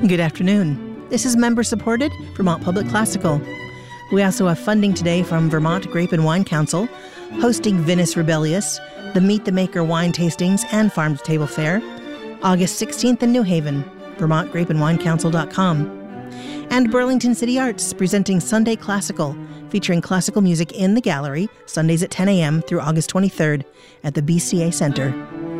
Good afternoon. This is member-supported Vermont Public Classical. We also have funding today from Vermont Grape and Wine Council, hosting Vinous Rebellious, the Meet the Maker wine tastings and farm-to-table fair, August 16th in New Haven, VermontGrapeandWineCouncil.com. And Burlington City Arts presenting Sunday Classical, featuring classical music in the gallery, Sundays at 10 a.m. through August 23rd at the BCA Center.